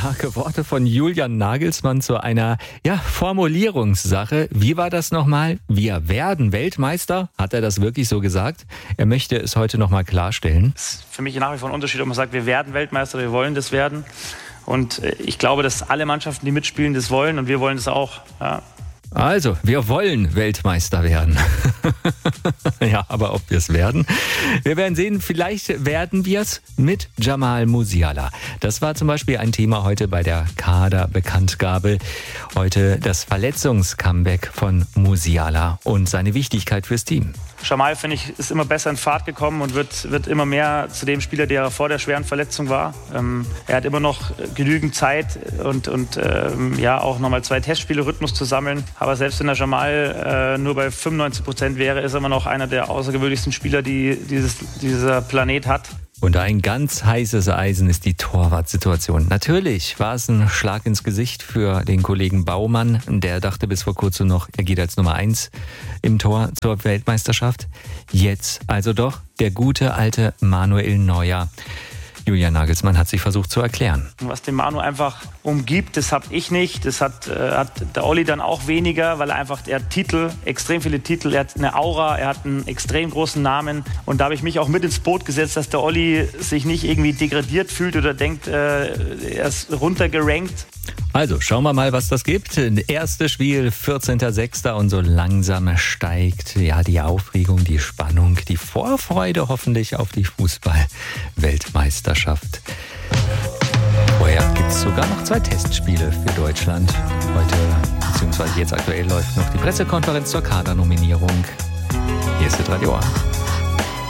Starke Worte von Julian Nagelsmann zu einer Formulierungssache. Wie war das nochmal? Wir werden Weltmeister. Hat er das wirklich so gesagt? Er möchte es heute nochmal klarstellen. Es ist für mich nach wie vor ein Unterschied, ob man sagt, wir werden Weltmeister, wir wollen das werden. Und ich glaube, dass alle Mannschaften, die mitspielen, das wollen und wir wollen das auch. Ja. Also, wir wollen Weltmeister werden. Ja, aber ob wir es werden? Wir werden sehen, vielleicht werden wir es mit Jamal Musiala. Das war zum Beispiel ein Thema heute bei der Kaderbekanntgabe. Heute das Verletzungscomeback von Musiala und seine Wichtigkeit fürs Team. Jamal, finde ich, ist immer besser in Fahrt gekommen und wird immer mehr zu dem Spieler, der vor der schweren Verletzung war. Er hat immer noch genügend Zeit und auch nochmal 2 Testspiele-Rhythmus zu sammeln. Aber selbst wenn der Jamal nur bei 95% wäre, ist er immer noch einer der außergewöhnlichsten Spieler, die dieser Planet hat. Und ein ganz heißes Eisen ist die Torwartsituation. Natürlich war es ein Schlag ins Gesicht für den Kollegen Baumann. Der dachte bis vor kurzem noch, er geht als Nummer 1 im Tor zur Weltmeisterschaft. Jetzt also doch der gute alte Manuel Neuer. Julian Nagelsmann hat sich versucht zu erklären. Was den Manu einfach umgibt, das habe ich nicht. Das hat der Olli dann auch weniger, weil er hat Titel, extrem viele Titel, er hat eine Aura, er hat einen extrem großen Namen. Und da habe ich mich auch mit ins Boot gesetzt, dass der Olli sich nicht irgendwie degradiert fühlt oder denkt, er ist runtergerankt. Also, schauen wir mal, was das gibt. Erstes Spiel, 14.06. und so langsam steigt die Aufregung, die Spannung, die Vorfreude hoffentlich auf die Fußball-Weltmeisterschaft. Vorher gibt es sogar noch 2 Testspiele für Deutschland. Heute, beziehungsweise jetzt aktuell, läuft noch die Pressekonferenz zur Kadernominierung. Hier ist das Radio A.